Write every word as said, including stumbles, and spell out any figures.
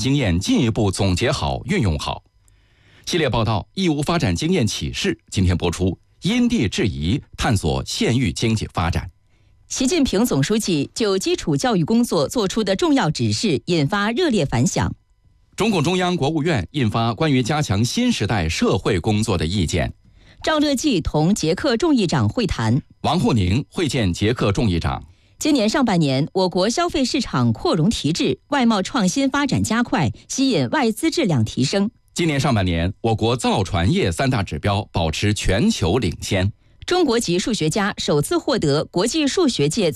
经验进一步总结好、运用好。系列报道《义乌发展经验启示》今天播出，因地制宜探索县域经济发展。 习近平总书记就基础教育工作作出的重要指示引发热烈反响。 中共中央、国务院印发关于加强新时代社会工作的意见。 赵乐际同捷克众议长会谈。 王沪宁会见捷克众议长。 今年上半年，我国消费市场扩容提质，外贸创新发展加快，吸引外资质量提升。 今年上半年，我国造船业三大指标保持全球领先。 中国籍数学家首次获得国际数学界